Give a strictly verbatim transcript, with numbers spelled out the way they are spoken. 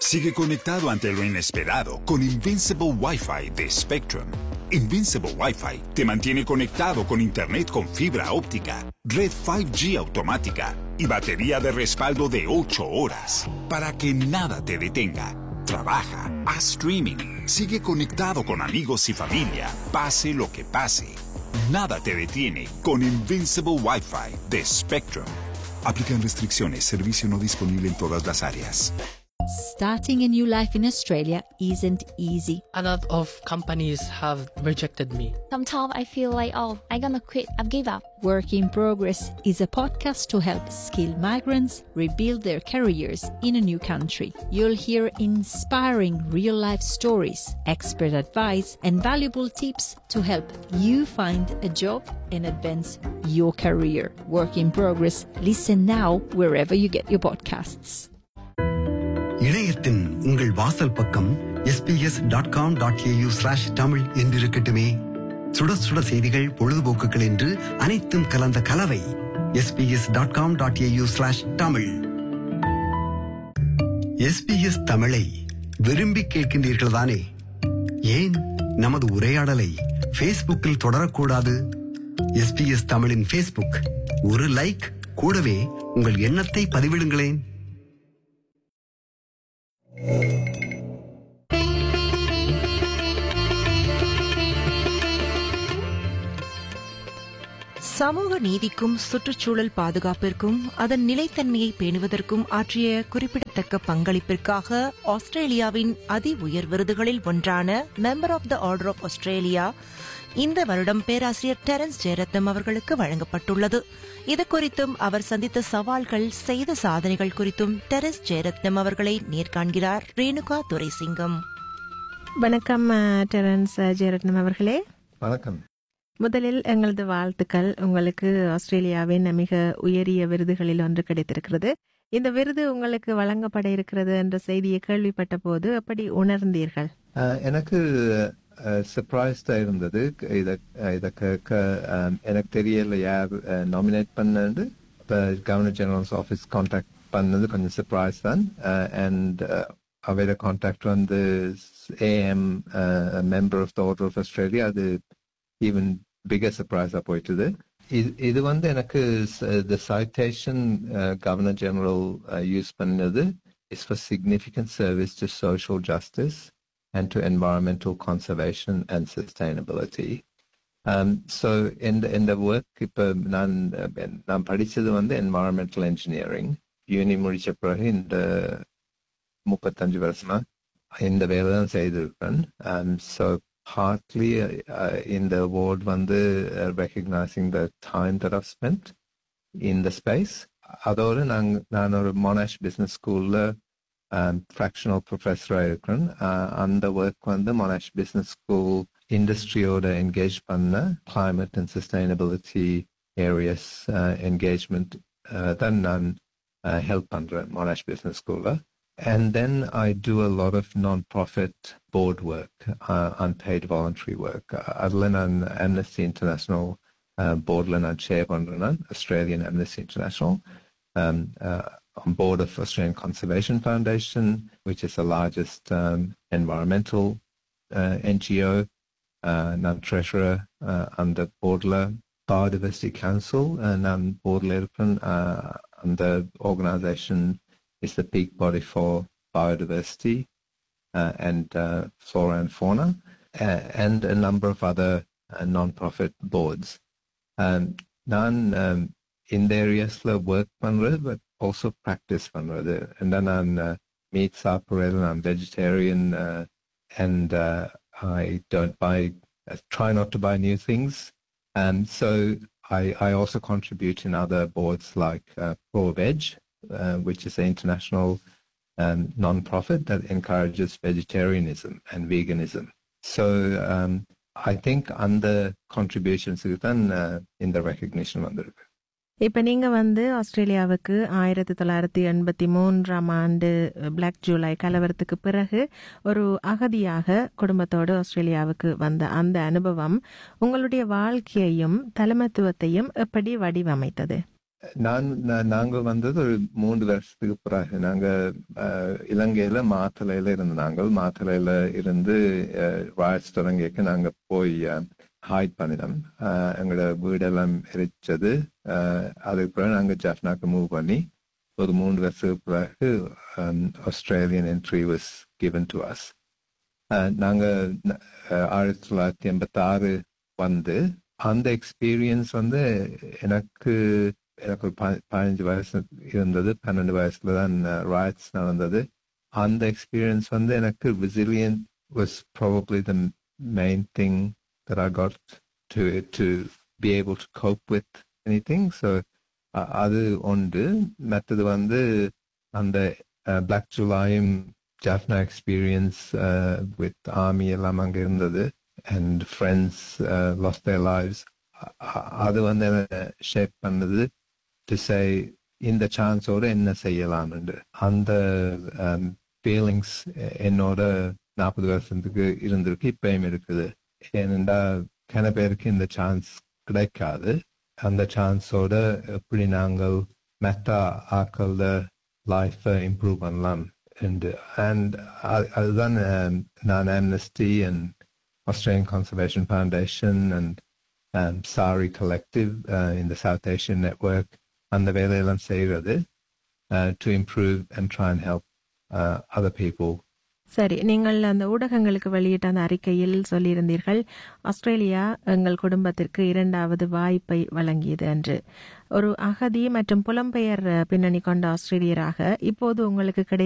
Sigue conectado ante lo inesperado con Invincible Wi-Fi de Spectrum. Invincible Wi-Fi te mantiene conectado con internet con fibra óptica, red cinco G automática y batería de respaldo de ocho horas para que nada te detenga. Trabaja, haz streaming, sigue conectado con amigos y familia, pase lo que pase. Nada te detiene con Invincible Wi-Fi de Spectrum. Aplican restricciones, servicio no disponible en todas las áreas. Starting a new life in Australia isn't easy. A lot of companies have rejected me. Sometimes I feel like, oh, I'm gonna quit, I've give up. Work in Progress is a podcast to help skilled migrants rebuild their careers in a new country. You'll hear inspiring real-life stories, expert advice, and valuable tips to help you find a job and advance your career. Work in Progress. Listen now wherever you get your podcasts. இணையத்தின் உங்கள் வாசல் பக்கம் S B S dot com dot A U slash Tamil என்றிருக்கட்டுமே. சுட சுட செய்திகள், பொழுதுபோக்குகள் என்று அனைத்தும் கலந்த கலவை. S B S dot com dot A U slash Tamil. S B S தமிழை விரும்பி கேட்கின்றீர்கள் தானே? ஏன் நமது உரையாடலை ஃபேஸ்புக்கில் தொடரக்கூடாது? எஸ் பி எஸ் தமிழின் ஃபேஸ்புக், ஒரு லைக், கூடவே உங்கள் எண்ணத்தை பதிவிடுங்களேன். சமூக நீதிக்கும் சுற்றுச்சூழல் பாதுகாப்பிற்கும் அதன் நிலைத்தன்மையை பேணுவதற்கும் ஆற்றிய குறிப்பிடத்தக்க பங்களிப்பிற்காக ஆஸ்திரேலியாவின் அதி உயர் விருதுகளில் ஒன்றான member of the order of Australia இந்த வருடம் பேராசிரியர் டெரன்ஸ் ஜெயரத்னம் அவர்களுக்கு வழங்கப்பட்டுள்ளது. இது குறித்தும் அவர் சந்தித்த சவால்கள், செய்த சாதனைகள் குறித்தும் டெரன்ஸ் ஜெயரத்னம் அவர்களை நேர்காண்கிறார் ரேணுகா துரைசிங்கம். வணக்கம் டெரன்ஸ் ஜெயரத்னம் அவர்களே. வணக்கம். முதலில் எங்களது வாழ்த்துக்கள். உங்களுக்கு ஆஸ்திரேலியாவின் மிக உயரிய விருதுகளில் ஒன்று கிடைத்திருக்கிறது. இந்த விருது உங்களுக்கு வழங்கப்பட இருக்கிறது என்ற செய்தியை கேள்விப்பட்ட போது எப்படி உணர்ந்தீர்கள்? எனக்கு சர்ப்ரைஸ்டா இருந்தது. எனக்கு தெரியல யார் நாமினேட் பண்ணது. கவர்னர் ஜெனரல்ஸ் ஆஃபீஸ் கான்டாக்ட் பண்ணது கொஞ்சம் சர்ப்ரைஸ் தான். அண்ட் அவையோட கான்டாக்ட் வந்து AM member of the order of Australia, அது ஈவன் bigger surprise ஆ போயிட்டுது. இது வந்து எனக்கு the citation Governor General use பண்ணது is for significant service to social justice and to environmental conservation and sustainability. Um, so in the, in the work, இப்போ நான் நான் படிச்சது வந்து environmental engineering. யூனி முடிச்ச பிறகு இந்த முப்பத்தஞ்சு வருஷமா இந்த வேலை தான் செய்திருக்கேன். Um, so partly uh, in the award வந்து uh, recognizing the time that I've spent in the space. அதோடு நான் நான் ஒரு மொனாஷ் பிஸ்னஸ் ஸ்கூல்ல ஃப்ராக்ஷனல் ப்ரொஃபஸராக இருக்கிறேன். அந்த ஒர்க் வந்து மொனாஷ் பிஸ்னஸ் ஸ்கூல் இண்டஸ்ட்ரியோட என்கேஜ் பண்ண climate and sustainability areas engagement தான் நான் ஹெல்ப் பண்றேன் மொனாஷ் பிஸ்னஸ் ஸ்கூல்ல. And then I do a lot of non-profit board work, uh, unpaid voluntary work. Other than Amnesty International uh, board, I chair on Australian Amnesty International. Um, uh, on board of Australian Conservation Foundation, which is the largest um, environmental uh, N G O. Uh, I'm treasurer uh, under Bordler Biodiversity Council, and I'm Bordler uh, under organisation is the peak body for biodiversity uh, and uh, flora and fauna, uh, and a number of other uh, non-profit boards. Um, non um, in the areas work panra, but also practice panra. And then I'm uh, meat sapparel, I'm vegetarian, uh, and uh, I don't buy, I try not to buy new things. And so I, I also contribute in other boards like uh, Pro Veg, Uh, which is an international um, non-profit that encourages vegetarianism and veganism. So um, I think under contributions தான் uh, இந்த recognition வந்திருக்கு. இப்போ நீங்கள் வந்து ஆஸ்திரேலியாவுக்கு ஆயிரத்தி தொள்ளாயிரத்தி எண்பத்தி மூன்றாம் ஆண்டு பிளாக் ஜூலை கலவரத்துக்கு பிறகு ஒரு அகதியாக குடும்பத்தோடு ஆஸ்திரேலியாவுக்கு வந்த அந்த அனுபவம் உங்களுடைய வாழ்க்கையையும் தலைமைத்துவத்தையும் எப்படி வடிவமைத்தது? நான் நாங்கள் வந்தது ஒரு மூன்று வருஷத்துக்கு பிறகு. நாங்க இலங்கையில மாத்தளையில இருந்த நாங்கள் மாத்தளையில இருந்து ராய்ட்ஸ் தொடங்கிக்க நாங்க போய் ஹைட் பண்ணினோம். எங்களோட வீடெல்லாம் எரிச்சது. அதுக்கு பிறகு நாங்க ஜாஃப்னாக்கு மூவ் பண்ணி ஒரு மூன்று வருஷத்துக்கு பிறகு Australian entry was given to us. நாங்க ஆயிரத்தி தொள்ளாயிரத்தி எண்பத்தி ஆறு வந்து அந்த எக்ஸ்பீரியன்ஸ் வந்து எனக்கு எனக்கு ஒரு பதினஞ்சு வயசு இருந்தது. பன்னெண்டு வயசுல தான் ராய்ட்ஸ் நடந்தது. அந்த எக்ஸ்பீரியன்ஸ் வந்து எனக்கு resilient was probably the main thing that I got to to be able to cope with anything. So அது ஒன்று. மற்றது வந்து அந்த Black Julyயும் Jaffna experience uh, with army எல்லாம் அங்க இருந்தது and friends uh, lost their lives. அது வந்து ஷேப் பண்ணது to say இந்த சான்ஸோட என்ன செய்யலாம் என்று. அந்த ஃபீலிங்ஸ் என்னோட நாற்பது வருஷத்துக்கு இருந்திருக்கு, இப்பயும் இருக்குது. ஏனென்றா கன பேருக்கு இந்த சான்ஸ் கிடைக்காது. அந்த சான்ஸோட எப்படி நாங்கள் மெட்டா ஆக்கள லைஃபை இம்ப்ரூவ் பண்ணலாம் என்று. அண்ட் அதுதான் நான் Amnesty and Australian Conservation Foundation and um, Sari Collective uh, in the South Asian Network and the வேலையெல்லாம் செய்கிறது uh, to improve and try and help uh, other people. சரி, நீங்கள் அந்த ஊடகங்களுக்கு வெளியிட்ட அந்த அறிக்கையில் சொல்லியிருந்தீர்கள், ஆஸ்திரேலியா எங்கள் குடும்பத்திற்கு இரண்டாவது வாய்ப்பை வழங்கியது என்று. ஒரு அகதி மற்றும் புலம்பெயர் பின்னணி கொண்ட ஆஸ்திரேலியராக இப்போது உங்களுக்கு கிடை